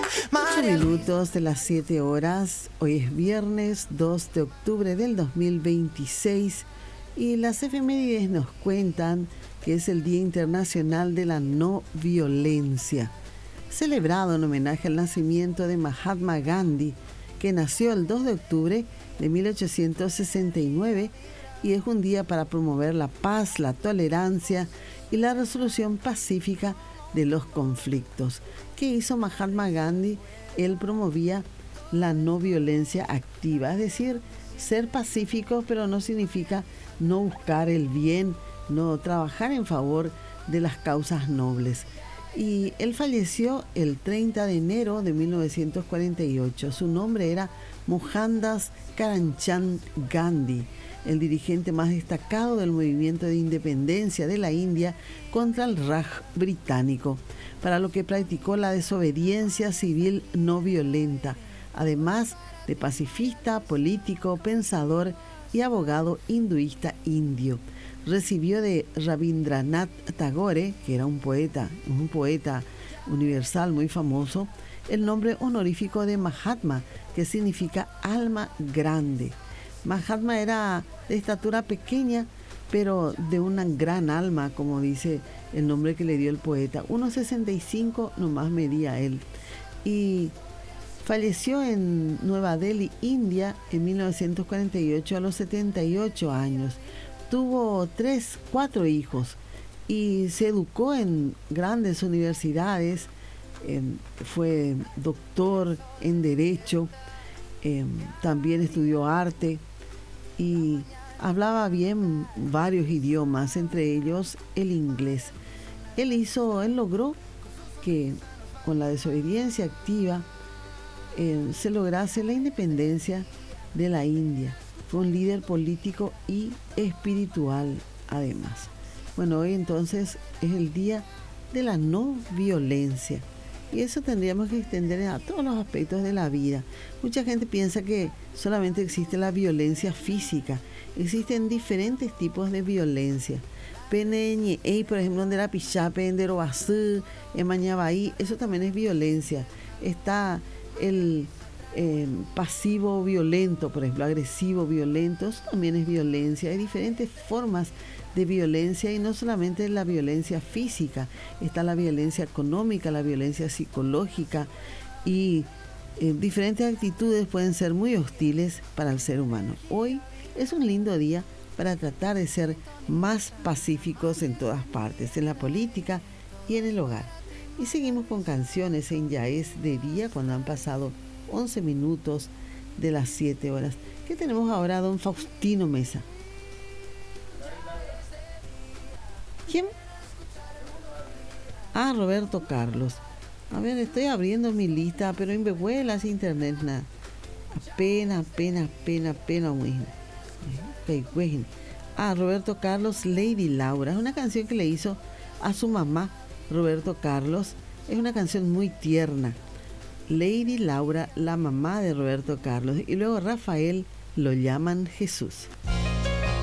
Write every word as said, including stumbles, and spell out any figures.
Ocho minutos de las siete horas. Hoy es viernes dos de octubre del dos mil veintiséis y las efemérides nos cuentan que es el Día Internacional de la No Violencia, celebrado en homenaje al nacimiento de Mahatma Gandhi, que nació el dos de octubre de mil ochocientos sesenta y nueve, y es un día para promover la paz, la tolerancia y la resolución pacífica de los conflictos. ¿Qué hizo Mahatma Gandhi? Él promovía la no violencia activa, es decir, ser pacífico, pero no significa no buscar el bien, no trabajar en favor de las causas nobles. Y él falleció el treinta de enero de mil novecientos cuarenta y ocho. Su nombre era Mohandas Karamchand Gandhi, el dirigente más destacado del movimiento de independencia de la India contra el Raj británico, para lo que practicó la desobediencia civil no violenta, además de pacifista, político, pensador y abogado hinduista indio. Recibió de Rabindranath Tagore, que era un poeta, un poeta universal muy famoso, el nombre honorífico de Mahatma, que significa alma grande. Mahatma era de estatura pequeña, pero de una gran alma, como dice el nombre que le dio el poeta. uno sesenta y cinco nomás medía él. Y falleció en Nueva Delhi, India, en mil novecientos cuarenta y ocho a los setenta y ocho años. Tuvo tres, cuatro hijos y se educó en grandes universidades. Eh, fue doctor en Derecho, eh, también estudió arte y hablaba bien varios idiomas, entre ellos el inglés. Él hizo, él logró que con la desobediencia activa eh, se lograse la independencia de la India. Fue un líder político y espiritual además. Bueno, hoy entonces es el día de la no violencia. Y eso tendríamos que extender a todos los aspectos de la vida. Mucha gente piensa que solamente existe la violencia física. Existen diferentes tipos de violencia. Peneñe, por ejemplo, donde la pichape, en Derobazú, en Mañabaí, eso también es violencia. Está el eh, pasivo violento, por ejemplo, agresivo violento, eso también es violencia. Hay diferentes formas de violencia y no solamente la violencia física, está la violencia económica, la violencia psicológica y eh, diferentes actitudes pueden ser muy hostiles para el ser humano. Hoy es un lindo día para tratar de ser más pacíficos en todas partes, en la política y en el hogar. Y seguimos con canciones en Ya es de día, cuando han pasado once minutos de las siete horas. ¿Qué tenemos ahora, don Faustino Mesa? ¿Quién? Ah, Roberto Carlos. A ver, estoy abriendo mi lista, pero en Behuelas internet nada. Apenas, apenas, apenas, apenas. Ah, Roberto Carlos, Lady Laura. Es una canción que le hizo a su mamá, Roberto Carlos. Es una canción muy tierna. Lady Laura, la mamá de Roberto Carlos. Y luego Rafael, lo llaman Jesús.